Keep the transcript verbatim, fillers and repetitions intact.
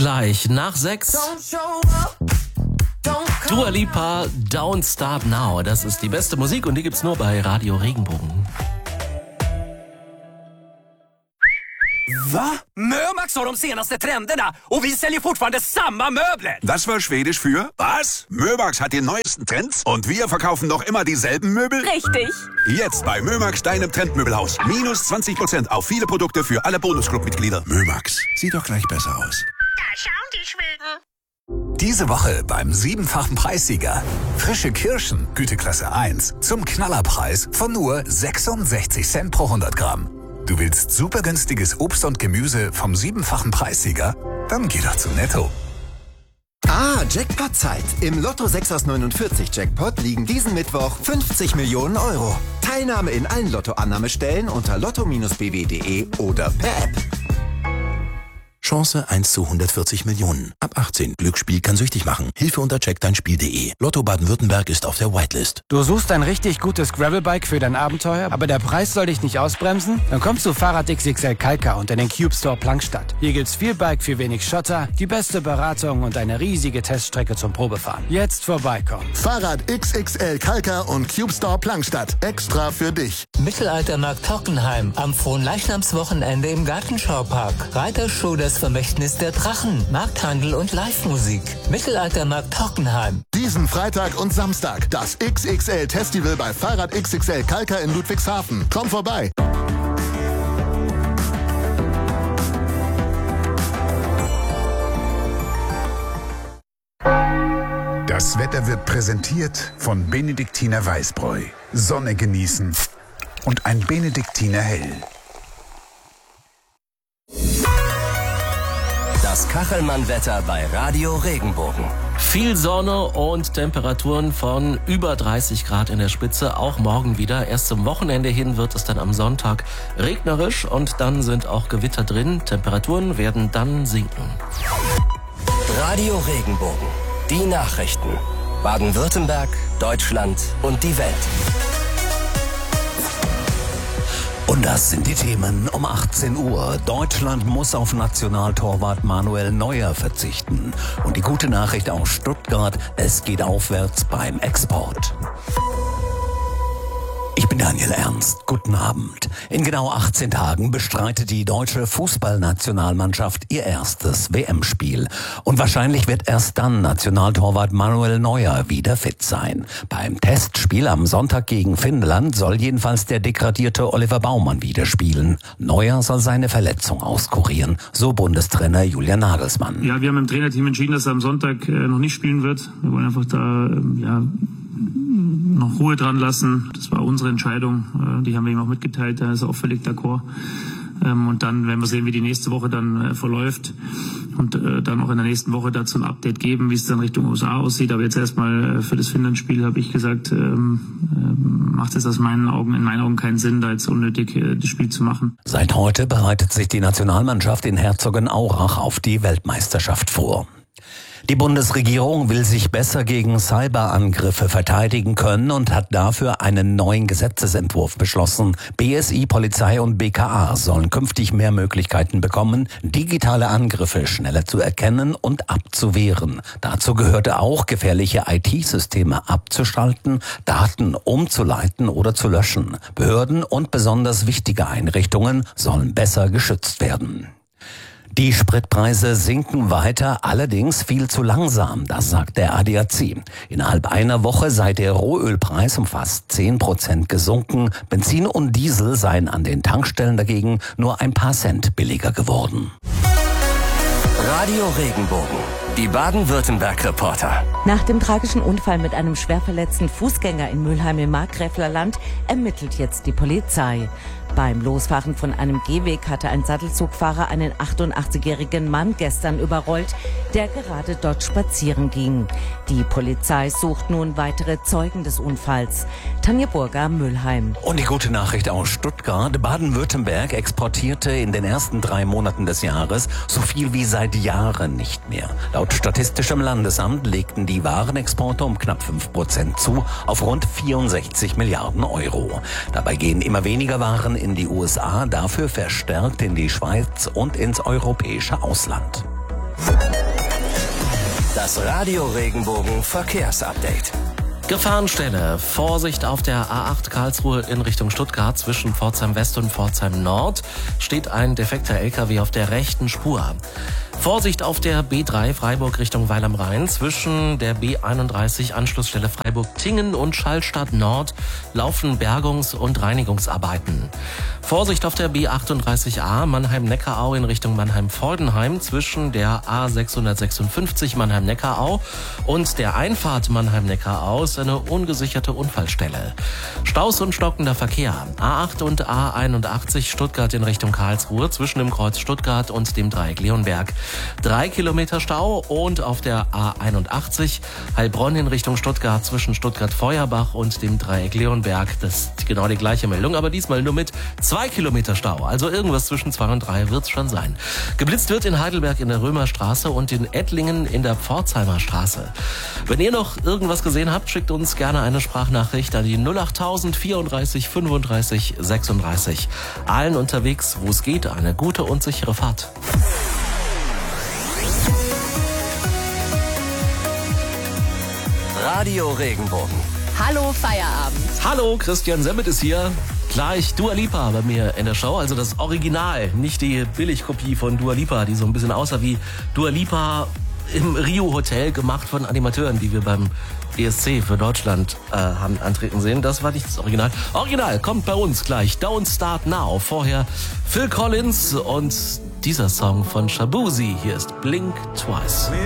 Gleich nach sechs. Dua Lipa, Don't Start Now. Das ist die beste Musik und die gibt's nur bei Radio Regenbogen. Va? Mömax har de senaste trenderna och vi säljer fortfarande samma möbler. Das war schwedisch für was? Mömax hat die neuesten Trends und wir verkaufen noch immer dieselben Möbel? Richtig. Jetzt bei Mömax, deinem Trendmöbelhaus. Minus zwanzig Prozent auf viele Produkte für alle Bonusclub-Mitglieder. Mömax, sieht doch gleich besser aus. Da schauen die Schweden. Diese Woche beim siebenfachen Preissieger. Frische Kirschen, Güteklasse eins, zum Knallerpreis von nur sechsundsechzig Cent pro hundert Gramm. Du willst super günstiges Obst und Gemüse vom siebenfachen Preissieger? Dann geh doch zu Netto. Ah, Jackpot-Zeit. Im Lotto sechs aus neunundvierzig Jackpot liegen diesen Mittwoch fünfzig Millionen Euro. Teilnahme in allen Lotto-Annahmestellen unter lotto Bindestrich b w punkt de oder per App. Chance eins zu hundertvierzig Millionen. Ab achtzehn. Glücksspiel kann süchtig machen. Hilfe unter check dein Spiel punkt de. Lotto Baden-Württemberg ist auf der Whitelist. Du suchst ein richtig gutes Gravelbike für dein Abenteuer, aber der Preis soll dich nicht ausbremsen? Dann kommst du Fahrrad X X L Kalka unter den Cube Store Plankstadt. Hier gibt's viel Bike für wenig Schotter, die beste Beratung und eine riesige Teststrecke zum Probefahren. Jetzt vorbeikommen. Fahrrad X X L Kalka und Cube Store Plankstadt. Extra für dich. Mittelaltermarkt Tockenheim am Fronleichnamswochenende im Gartenschaupark. Reitershow Das Vermächtnis der Drachen, Markthandel und Live-Musik. Mittelaltermarkt Tockenheim. Diesen Freitag und Samstag das X X L-Festival bei Fahrrad X X L Kalka in Ludwigshafen. Komm vorbei. Das Wetter wird präsentiert von Benediktiner Weißbräu. Sonne genießen und ein Benediktiner Hell. Das Kachelmann-Wetter bei Radio Regenbogen. Viel Sonne und Temperaturen von über dreißig Grad in der Spitze, auch morgen wieder. Erst zum Wochenende hin wird es dann am Sonntag regnerisch und dann sind auch Gewitter drin. Temperaturen werden dann sinken. Radio Regenbogen. Die Nachrichten. Baden-Württemberg, Deutschland und die Welt. Und das sind die Themen um achtzehn Uhr. Deutschland muss auf Nationaltorwart Manuel Neuer verzichten. Und die gute Nachricht aus Stuttgart, es geht aufwärts beim Export. Ich bin Daniel Ernst. Guten Abend. In genau achtzehn Tagen bestreitet die deutsche Fußballnationalmannschaft ihr erstes W M-Spiel. Und wahrscheinlich wird erst dann Nationaltorwart Manuel Neuer wieder fit sein. Beim Testspiel am Sonntag gegen Finnland soll jedenfalls der degradierte Oliver Baumann wieder spielen. Neuer soll seine Verletzung auskurieren, so Bundestrainer Julian Nagelsmann. Ja, wir haben im Trainerteam entschieden, dass er am Sonntag äh, noch nicht spielen wird. Wir wollen einfach da, äh, ja... noch Ruhe dran lassen. Das war unsere Entscheidung. Die haben wir ihm auch mitgeteilt. Da ist er auch völlig d'accord. Und dann werden wir sehen, wie die nächste Woche dann verläuft. Und dann auch in der nächsten Woche dazu ein Update geben, wie es dann Richtung U S A aussieht. Aber jetzt erstmal für das Finnland-Spiel habe ich gesagt, macht es aus meinen Augen, in meinen Augen keinen Sinn, da jetzt unnötig das Spiel zu machen. Seit heute bereitet sich die Nationalmannschaft in Herzogenaurach auf die Weltmeisterschaft vor. Die Bundesregierung will sich besser gegen Cyberangriffe verteidigen können und hat dafür einen neuen Gesetzesentwurf beschlossen. B S I, Polizei und B K A sollen künftig mehr Möglichkeiten bekommen, digitale Angriffe schneller zu erkennen und abzuwehren. Dazu gehörte auch, gefährliche I T-Systeme abzuschalten, Daten umzuleiten oder zu löschen. Behörden und besonders wichtige Einrichtungen sollen besser geschützt werden. Die Spritpreise sinken weiter, allerdings viel zu langsam, das sagt der A D A C. Innerhalb einer Woche sei der Rohölpreis um fast zehn Prozent gesunken. Benzin und Diesel seien an den Tankstellen dagegen nur ein paar Cent billiger geworden. Radio Regenbogen. Die Baden-Württemberg-Reporter. Nach dem tragischen Unfall mit einem schwer verletzten Fußgänger in Mülheim im Markgräflerland ermittelt jetzt die Polizei. Beim Losfahren von einem Gehweg hatte ein Sattelzugfahrer einen achtundachtzigjährigen Mann gestern überrollt, der gerade dort spazieren ging. Die Polizei sucht nun weitere Zeugen des Unfalls. Tanja Burger, Mülheim. Und die gute Nachricht aus Stuttgart. Baden-Württemberg exportierte in den ersten drei Monaten des Jahres so viel wie seit Jahren nicht mehr. Laut Statistischem Landesamt legten die Warenexporte um knapp fünf Prozent zu, auf rund vierundsechzig Milliarden Euro. Dabei gehen immer weniger Waren in die U S A, dafür verstärkt in die Schweiz und ins europäische Ausland. Das Radio Regenbogen Verkehrsupdate. Gefahrenstelle. Vorsicht auf der A acht Karlsruhe in Richtung Stuttgart. Zwischen Pforzheim West und Pforzheim Nord steht ein defekter L K W auf der rechten Spur. Vorsicht auf der B drei Freiburg Richtung Weil am Rhein. Zwischen der B einunddreißig Anschlussstelle Freiburg-Tingen und Schallstadt Nord laufen Bergungs- und Reinigungsarbeiten. Vorsicht auf der B achtunddreißig A Mannheim-Neckarau in Richtung Mannheim-Fordenheim. Zwischen der A sechshundertsechsundfünfzig Mannheim-Neckarau und der Einfahrt Mannheim-Neckarau ist eine ungesicherte Unfallstelle. Staus und stockender Verkehr. A acht und A einundachtzig Stuttgart in Richtung Karlsruhe zwischen dem Kreuz Stuttgart und dem Dreieck Leonberg. Drei Kilometer Stau und auf der A einundachtzig Heilbronn in Richtung Stuttgart zwischen Stuttgart-Feuerbach und dem Dreieck Leonberg. Das ist genau die gleiche Meldung, aber diesmal nur mit zwei Kilometer Stau. Also irgendwas zwischen zwei und drei wird's schon sein. Geblitzt wird in Heidelberg in der Römerstraße und in Ettlingen in der Pforzheimer Straße. Wenn ihr noch irgendwas gesehen habt, schickt uns gerne eine Sprachnachricht an die null achttausend vierunddreißig fünfunddreißig sechsunddreißig. Allen unterwegs, wo es geht, eine gute und sichere Fahrt. Radio Regenbogen. Hallo Feierabend. Hallo, Christian Semmet ist hier. Gleich Dua Lipa bei mir in der Show, also das Original, nicht die Billigkopie von Dua Lipa, die so ein bisschen aussah wie Dua Lipa im Rio Hotel, gemacht von Animateuren, die wir beim E S C für Deutschland äh, haben antreten sehen. Das war nicht das Original. Original kommt bei uns gleich. Don't Start Now. Vorher Phil Collins und dieser Song von Shabuzi. Hier ist Blink Twice.